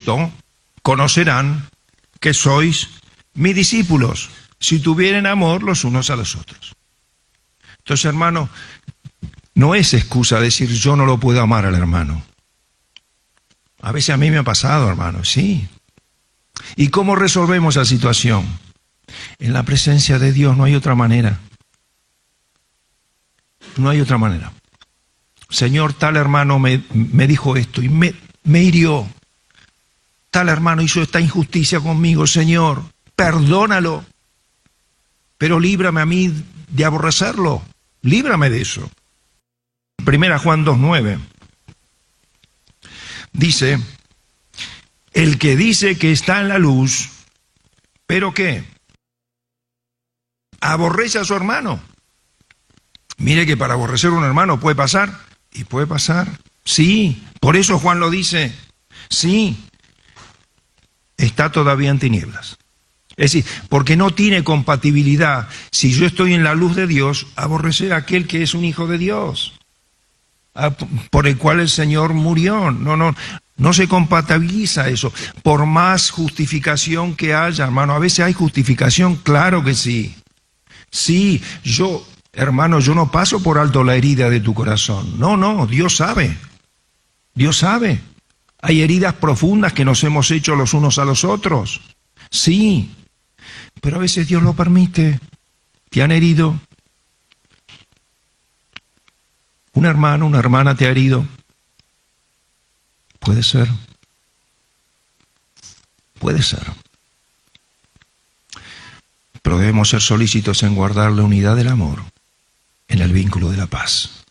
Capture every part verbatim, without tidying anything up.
esto conocerán que sois mis discípulos, si tuvieren amor los unos a los otros. Entonces, hermano, no es excusa decir yo no lo puedo amar al hermano. A veces a mí me ha pasado, hermano, sí. ¿Y cómo resolvemos la situación? En la presencia de Dios no hay otra manera. No hay otra manera. Señor, tal hermano me, me dijo esto y me, me hirió. Tal hermano hizo esta injusticia conmigo, Señor, perdónalo. Pero líbrame a mí de aborrecerlo. Líbrame de eso. Primera Juan dos nueve. Dice, el que dice que está en la luz, ¿pero qué? Aborrece a su hermano. Mire que para aborrecer a un hermano puede pasar, y puede pasar. Sí, por eso Juan lo dice. Sí, está todavía en tinieblas. Es decir, porque no tiene compatibilidad, si yo estoy en la luz de Dios, aborrecer a aquel que es un hijo de Dios, por el cual el Señor murió. No, no, no se compatibiliza eso. Por más justificación que haya, hermano, a veces hay justificación, claro que sí. Sí, yo, hermano, yo no paso por alto la herida de tu corazón. No, no, Dios sabe. Dios sabe. Hay heridas profundas que nos hemos hecho los unos a los otros. Sí, pero a veces Dios lo permite. Te han herido. Un hermano, una hermana te ha herido. Puede ser. Puede ser. Pero debemos ser solícitos en guardar la unidad del amor en el vínculo de la paz.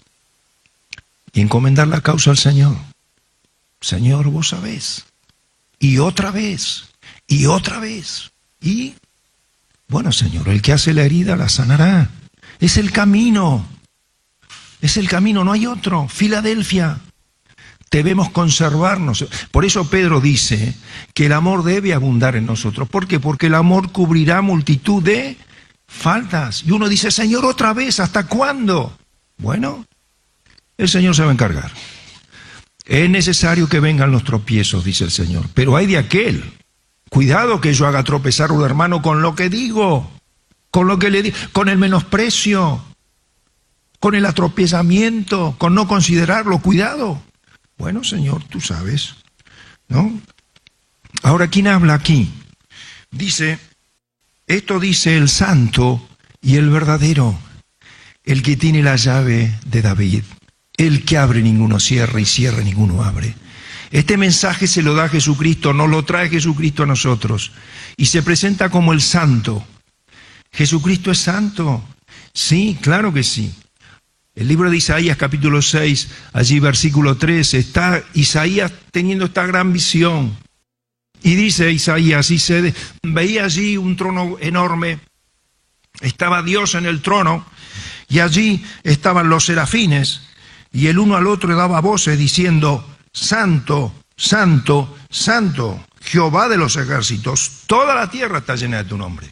Y encomendar la causa al Señor. Señor, vos sabés. Y otra vez. Y otra vez. Y, bueno, Señor, el que hace la herida la sanará. Es el camino. Es el camino, no hay otro. Filadelfia. Debemos conservarnos. Por eso Pedro dice que el amor debe abundar en nosotros. ¿Por qué? Porque el amor cubrirá multitud de faltas. Y uno dice, Señor, otra vez, ¿hasta cuándo? Bueno, el Señor se va a encargar. Es necesario que vengan los tropiezos, dice el Señor. Pero hay de aquel. Cuidado que yo haga tropezar a un hermano con lo que digo, con lo que le digo, con el menosprecio, con el atropiezamiento, con no considerarlo. Cuidado. Bueno, Señor, tú sabes, ¿no? Ahora, ¿quién habla aquí? Dice, esto dice el santo y el verdadero, el que tiene la llave de David, el que abre ninguno cierra y cierra ninguno abre. Este mensaje se lo da Jesucristo, nos lo trae Jesucristo a nosotros y se presenta como el santo. ¿Jesucristo es santo? Sí, claro que sí. El libro de Isaías, capítulo seis, allí versículo trece, está Isaías teniendo esta gran visión. Y dice Isaías, y se veía allí un trono enorme, estaba Dios en el trono, y allí estaban los serafines, y el uno al otro le daba voces diciendo, Santo, Santo, Santo, Jehová de los ejércitos, toda la tierra está llena de tu nombre.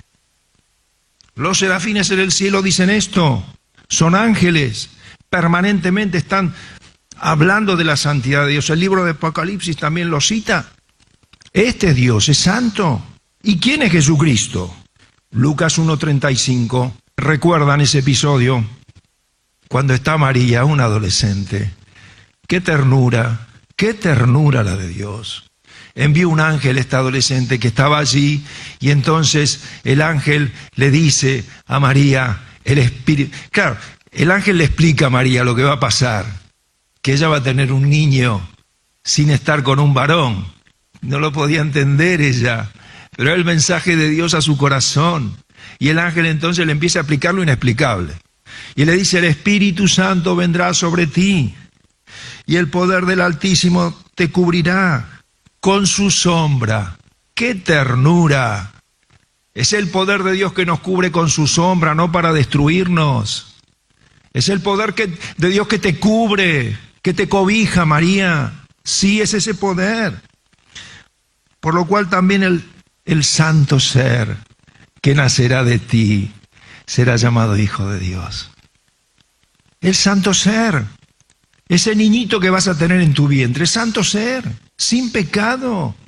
Los serafines en el cielo dicen esto, son ángeles, permanentemente están hablando de la santidad de Dios. El libro de Apocalipsis también lo cita. Este Dios es santo. ¿Y quién es Jesucristo? Lucas uno treinta y cinco. ¿Recuerdan ese episodio? Cuando está María, una adolescente. ¡Qué ternura! ¡Qué ternura la de Dios! Envió un ángel a esta adolescente que estaba allí y entonces el ángel le dice a María, el Espíritu... Claro, el ángel le explica a María lo que va a pasar, que ella va a tener un niño sin estar con un varón. No lo podía entender ella, pero era el mensaje de Dios a su corazón. Y el ángel entonces le empieza a explicar lo inexplicable. Y le dice, el Espíritu Santo vendrá sobre ti y el poder del Altísimo te cubrirá con su sombra. ¡Qué ternura! Es el poder de Dios que nos cubre con su sombra, no para destruirnos. Es el poder que, de Dios que te cubre, que te cobija, María. Sí, es ese poder. Por lo cual también el, el santo ser que nacerá de ti será llamado Hijo de Dios. El santo ser, ese niñito que vas a tener en tu vientre, santo ser, sin pecado.